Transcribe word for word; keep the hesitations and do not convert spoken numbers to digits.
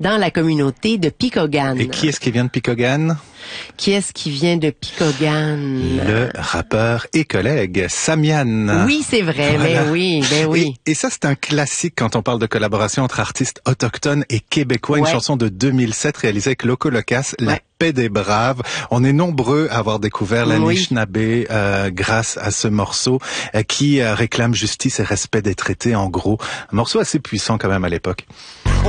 dans la communauté de Picogan. Et qui est-ce qui vient de Picogan? Qui est-ce qui vient de Picogan? Le rappeur et collègue Samian. Oui, c'est vrai, voilà. mais oui, ben oui. Et, et ça, c'est un classique quand on parle de collaboration entre artistes autochtones et québécois. Ouais. Une chanson de deux mille sept réalisée avec Loco Locas, La Ouais. paix des braves. On est nombreux à avoir découvert l'Anishinaabe euh, grâce à ce morceau euh, qui euh, réclame justice et respect des traités, en gros. Un morceau assez puissant quand même à l'époque.